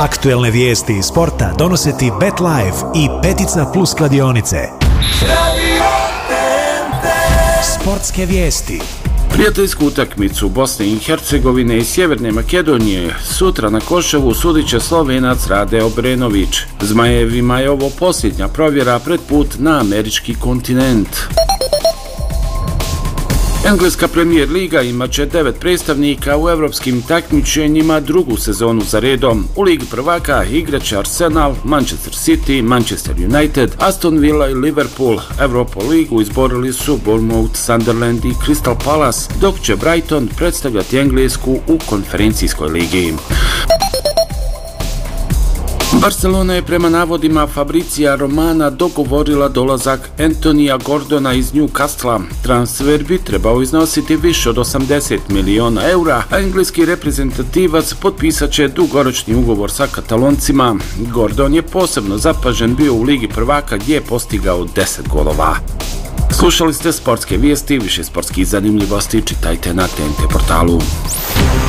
Aktuelne vijesti iz sporta donose ti BetLife i Petica Plus kladionice. Sportske vijesti. Prijateljsku utakmicu Bosne i Hercegovine i Sjeverne Makedonije sutra na Koševu sudit će Slovenac Rade Obrenović. Zmajevima je ovo posljednja provjera pred put na američki kontinent. Engleska Premier Liga imaće 9 predstavnika u evropskim takmičenjima drugu sezonu za redom. U Ligi prvaka igraće Arsenal, Manchester City, Manchester United, Aston Villa i Liverpool. Europa ligu izborili su Bournemouth, Sunderland i Crystal Palace, dok će Brighton predstavljati Englesku u konferencijskoj ligi. Barcelona je prema navodima Fabricija Romana dogovorila dolazak Antonija Gordona iz Newcastle. Transfer bi trebao iznositi više od 80 miliona eura, a engleski reprezentativac potpisat će dugoročni ugovor sa Kataloncima. Gordon je posebno zapažen bio u Ligi prvaka gdje je postigao 10 golova. Slušali ste sportske vijesti, više sportskih zanimljivosti čitajte na TNT portalu.